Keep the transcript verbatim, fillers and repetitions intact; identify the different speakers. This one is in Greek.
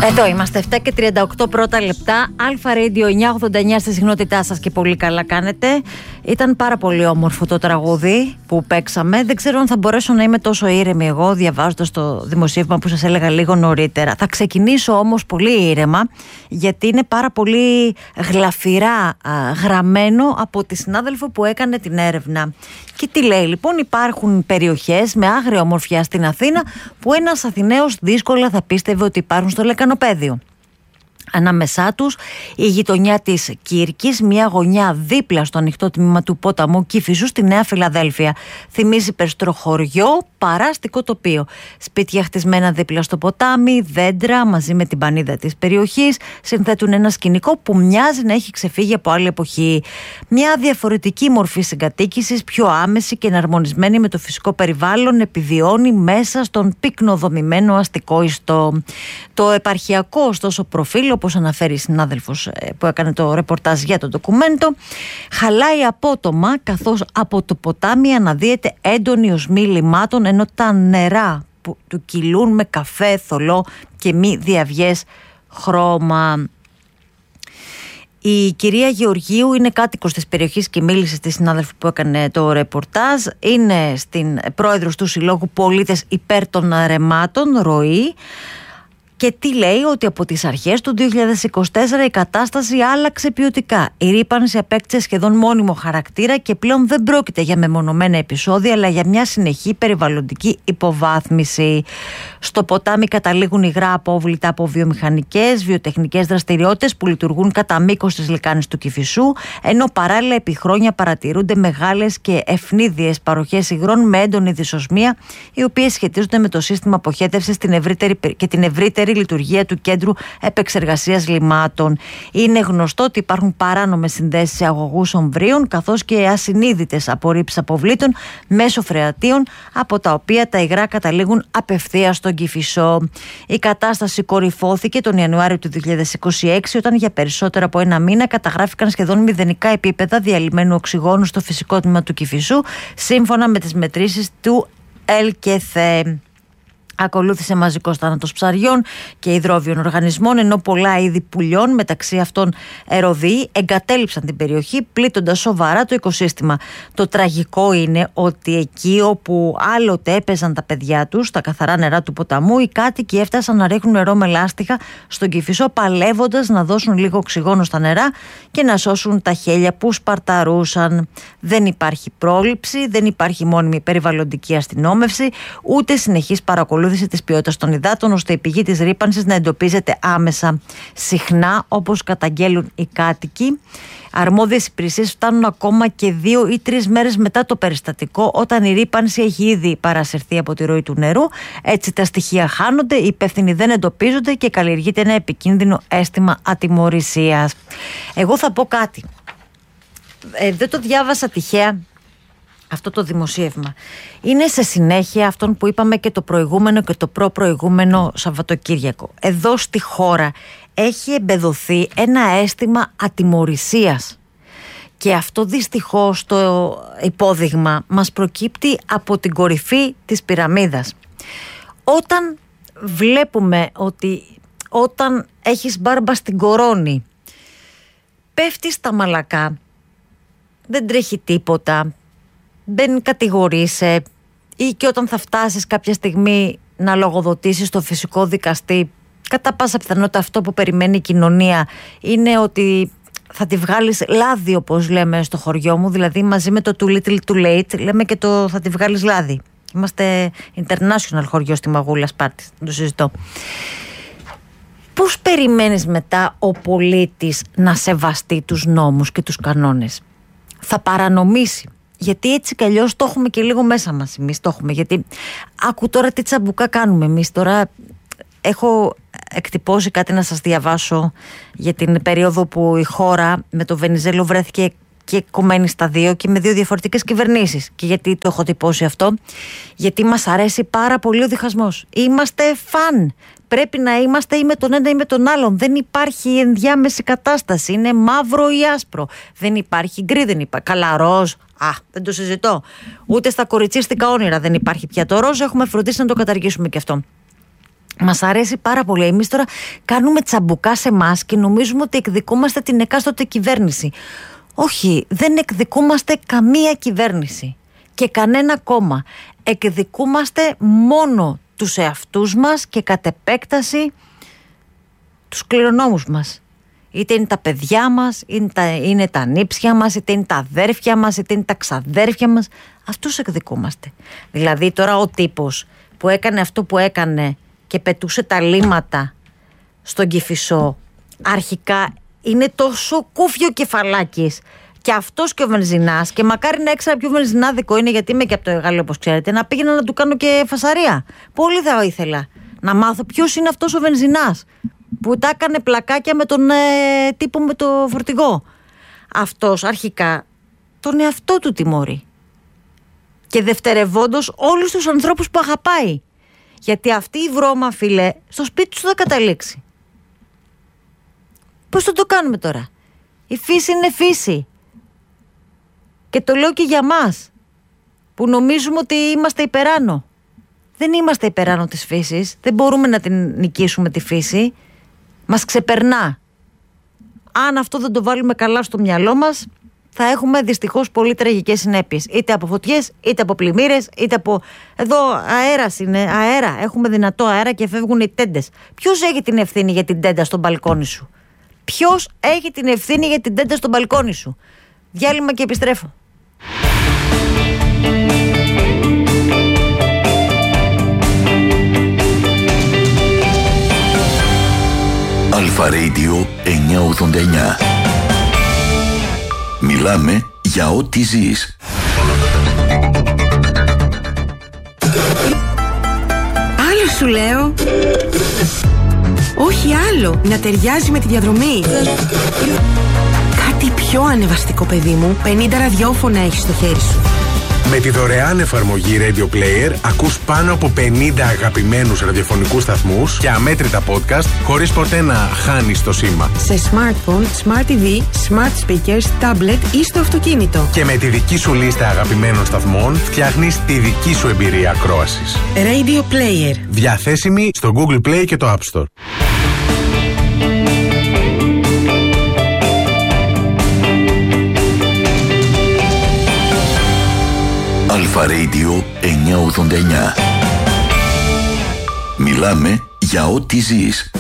Speaker 1: Εδώ είμαστε, επτά και τριάντα οκτώ πρώτα λεπτά. Αλφα Radio εννιακόσια ογδόντα εννιά στη συχνότητά σας και πολύ καλά κάνετε. Ήταν πάρα πολύ όμορφο το τραγούδι που παίξαμε. Δεν ξέρω αν θα μπορέσω να είμαι τόσο ήρεμη εγώ διαβάζοντας το δημοσίευμα που σας έλεγα λίγο νωρίτερα. Θα ξεκινήσω όμως πολύ ήρεμα, γιατί είναι πάρα πολύ γλαφυρά α, γραμμένο από τη συνάδελφο που έκανε την έρευνα. Και τι λέει λοιπόν? Υπάρχουν περιοχές με άγρια ομορφιά στην Αθήνα που ένας Αθηναίος δύσκολα θα πίστευε ότι υπάρχουν στο Λεκανοπαίδιο. Ανάμεσά τους η γειτονιά της Κύρκης, μια γωνιά δίπλα στο ανοιχτό τμήμα του ποταμού Κηφισού στη Νέα Φιλαδέλφια. Θυμίζει περισσότερο χωριό παρά αστικό τοπίο. Σπίτια χτισμένα δίπλα στο ποτάμι, δέντρα μαζί με την πανίδα της περιοχής συνθέτουν ένα σκηνικό που μοιάζει να έχει ξεφύγει από άλλη εποχή. Μια διαφορετική μορφή συγκατοίκησης, πιο άμεση και εναρμονισμένη με το φυσικό περιβάλλον, επιβιώνει μέσα στον πυκνοδομημένο αστικό ιστό. Το επαρχιακό ωστόσο προφίλ, όπως αναφέρει η συνάδελφος που έκανε το ρεπορτάζ για το ντοκουμέντο, χαλάει απότομα, καθώς από το ποτάμι αναδύεται έντονη οσμή λιμάτων, ενώ τα νερά που του κυλούν με καφέ, θολό και μη διαυγές χρώμα. Η κυρία Γεωργίου είναι κάτοικος της περιοχής και μίλησε στη συνάδελφη που έκανε το ρεπορτάζ. Είναι στην πρόεδρος του Συλλόγου Πολίτες Υπέρ των Ρεμάτων, ΡΟΗ. Και τι λέει? Ότι από τις αρχές του δύο χιλιάδες είκοσι τέσσερα η κατάσταση άλλαξε ποιοτικά. Η ρύπανση απέκτησε σχεδόν μόνιμο χαρακτήρα και πλέον δεν πρόκειται για μεμονωμένα επεισόδια, αλλά για μια συνεχή περιβαλλοντική υποβάθμιση. Στο ποτάμι καταλήγουν υγρά απόβλητα από βιομηχανικές, βιοτεχνικές δραστηριότητες που λειτουργούν κατά μήκος της λεκάνης του Κηφισού, ενώ παράλληλα επί χρόνια παρατηρούνται μεγάλες και ευνίδιες παροχές υγρών με έντονη δυσοσμία, οι οποίες σχετίζονται με το σύστημα αποχέτευσης και την ευρύτερη λειτουργία του κέντρου επεξεργασίας λιμάτων. Είναι γνωστό ότι υπάρχουν παράνομες συνδέσεις σε αγωγούς ομβρίων, καθώς και ασυνείδητες απορρίψεις αποβλήτων μέσω φρεατίων, από τα οποία τα υγρά καταλήγουν απευθείας στον Κηφισό. Η κατάσταση κορυφώθηκε τον Ιανουάριο του δύο χιλιάδες είκοσι έξι, όταν για περισσότερο από ένα μήνα καταγράφηκαν σχεδόν μηδενικά επίπεδα διαλυμένου οξυγόνου στο φυσικό τμήμα του Κηφισού, σύμφωνα με τις μετρήσεις του ΕΛΚΕΘΕ. Ακολούθησε μαζικός θάνατος ψαριών και υδρόβιων οργανισμών, ενώ πολλά είδη πουλιών, μεταξύ αυτών ερωδίοι, εγκατέλειψαν την περιοχή, πλήττοντας σοβαρά το οικοσύστημα. Το τραγικό είναι ότι εκεί όπου άλλοτε έπαιζαν τα παιδιά τους στα καθαρά νερά του ποταμού, οι κάτοικοι έφτασαν να ρίχνουν νερό με λάστιχα στον Κηφισό, παλεύοντας να δώσουν λίγο οξυγόνο στα νερά και να σώσουν τα χέλια που σπαρταρούσαν. Δεν υπάρχει πρόληψη, δεν υπάρχει μόνιμη περιβαλλοντική αστυνόμευση, ούτε συνεχής παρακολούθηση της ποιότητας των υδάτων, ώστε η πηγή της ρύπανσης να εντοπίζεται άμεσα. Συχνά, όπως καταγγέλουν οι κάτοικοι, αρμόδιες υπηρεσίες φτάνουν ακόμα και δύο ή τρεις μέρες μετά το περιστατικό, όταν η ρύπανση έχει ήδη παρασυρθεί από τη ροή του νερού. Έτσι τα στοιχεία χάνονται, οι υπεύθυνοι δεν εντοπίζονται και καλλιεργείται ένα επικίνδυνο αίσθημα ατιμωρησίας. Εγώ θα πω κάτι. Ε, δεν το διάβασα τυχαία αυτό το δημοσίευμα. Είναι σε συνέχεια αυτών που είπαμε και το προηγούμενο και το προ-προηγούμενο Σαββατοκύριακο. Εδώ στη χώρα έχει εμπεδοθεί ένα αίσθημα ατιμωρησίας. Και αυτό δυστυχώς το υπόδειγμα μας προκύπτει από την κορυφή της πυραμίδας. Όταν βλέπουμε ότι όταν έχεις μπάρμπα στην κορώνη, πέφτεις στα μαλακά, δεν τρέχει τίποτα, δεν κατηγορείσαι, ή και όταν θα φτάσεις κάποια στιγμή να λογοδοτήσεις στο φυσικό δικαστή, κατά πάσα πιθανότητα αυτό που περιμένει η κοινωνία είναι ότι θα τη βγάλεις λάδι, όπως λέμε στο χωριό μου, δηλαδή μαζί με το too little too late λέμε και το θα τη βγάλεις λάδι. Είμαστε international χωριό στη Μαγούλα Σπάρτης, δεν το συζητώ. Πώς περιμένεις μετά ο πολίτης να σεβαστεί τους νόμους και τους κανόνες? Θα παρανομήσει. Γιατί έτσι κι αλλιώς το έχουμε και λίγο μέσα μας. Εμείς το έχουμε. Γιατί άκου τώρα τι τσαμπουκά κάνουμε εμείς. Τώρα έχω εκτυπώσει κάτι να σας διαβάσω για την περίοδο που η χώρα με το Βενιζέλο βρέθηκε και κομμένη στα δύο και με δύο διαφορετικές κυβερνήσεις. Και γιατί το έχω τυπώσει αυτό? Γιατί μας αρέσει πάρα πολύ ο διχασμός. Είμαστε φαν. Πρέπει να είμαστε ή με τον ένα ή με τον άλλον. Δεν υπάρχει ενδιάμεση κατάσταση. Είναι μαύρο ή άσπρο. Δεν υπάρχει γκρι, δεν υπάρχει. Καλά, ροζ. Α, δεν το συζητώ. Ούτε στα κοριτσίστικα όνειρα δεν υπάρχει πια το ροζ. Έχουμε φροντίσει να το καταργήσουμε και αυτό. Μας αρέσει πάρα πολύ. Εμείς τώρα κάνουμε τσαμπουκά σε εμάς και νομίζουμε ότι εκδικούμαστε την εκάστοτε κυβέρνηση. Όχι, δεν εκδικούμαστε καμία κυβέρνηση και κανένα κόμμα. Εκδικούμαστε μόνο τους εαυτούς μας και κατ' επέκταση τους κληρονόμους μας. Είτε είναι τα παιδιά μας, είτε είναι τα, είναι τα νύψια μας, είτε είναι τα αδέρφια μας, είτε είναι τα ξαδέρφια μας. Αυτούς εκδικούμαστε. Δηλαδή τώρα ο τύπος που έκανε αυτό που έκανε και πετούσε τα λίματα στον Κηφισό, αρχικά είναι τόσο κούφιο κεφαλάκης και αυτός και ο Βενζινάς, και μακάρι να έξερα ποιο βενζινάδικο είναι, γιατί είμαι και από το Εγάλεο όπως ξέρετε, να πήγαινα να του κάνω και φασαρία. Πολύ θα ήθελα να μάθω ποιος είναι αυτός ο Βενζινάς που τα έκανε πλακάκια με τον ε, τύπο με το φορτηγό. Αυτός αρχικά τον εαυτό του τιμωρεί και δευτερευόντως όλους τους ανθρώπους που αγαπάει. Γιατί αυτή η βρώμα, φίλε, στο σπίτι σου θα καταλήξει. Πώς θα το κάνουμε τώρα? Η φύση είναι φύση. Και το λέω και για μας, που νομίζουμε ότι είμαστε υπεράνω. Δεν είμαστε υπεράνω της φύσης. Δεν μπορούμε να την νικήσουμε τη φύση. Μας ξεπερνά. Αν αυτό δεν το βάλουμε καλά στο μυαλό μας, θα έχουμε δυστυχώς πολύ τραγικές συνέπειες. Είτε από φωτιές, είτε από πλημμύρες, είτε από... Εδώ αέρας είναι, αέρα. Έχουμε δυνατό αέρα και φεύγουν οι τέντες. Ποιος έχει την ευθύνη για την τέντα στο μπαλκόνι σου? Ποιος έχει την ευθύνη για την τέντα στο μπαλκόνι σου? Διάλειμμα και επιστρέφω.
Speaker 2: Αλφα Radio εννιακόσια ογδόντα εννιά. Μιλάμε για ό,τι ζεις.
Speaker 3: Άλλο σου λέω. Όχι άλλο. Να ταιριάζει με τη διαδρομή. Κάτι πιο ανεβαστικό, παιδί μου. πενήντα ραδιόφωνα έχεις στο χέρι σου.
Speaker 4: Με τη δωρεάν εφαρμογή Radio Player ακούς πάνω από πενήντα αγαπημένους ραδιοφωνικούς σταθμούς και αμέτρητα podcast χωρίς ποτέ να χάνεις το σήμα.
Speaker 3: Σε smartphone, smart τι βι, smart speakers, tablet ή στο αυτοκίνητο.
Speaker 4: Και με τη δική σου λίστα αγαπημένων σταθμών φτιάχνεις τη δική σου εμπειρία ακρόασης.
Speaker 3: Radio Player.
Speaker 4: Διαθέσιμη στο Google Play και το App Store.
Speaker 2: Αλφα Radio εννιακόσια ογδόντα εννιά. Μιλάμε για ό,τι ζεις.